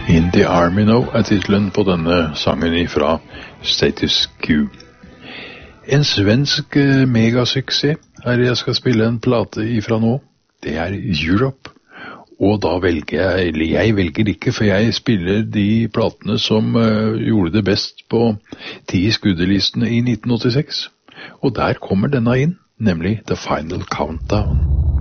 In the Army Now er titlen på denne sangen fra Status Quo. En svensk megasuksess er jeg skal spille en plate ifra nå. Det er Europe. Og da velger jeg velger ikke, for jeg spiller de platene som gjorde det best på 10 skuddelistene i 1986. Og der kommer denne inn, nemlig The Final Countdown.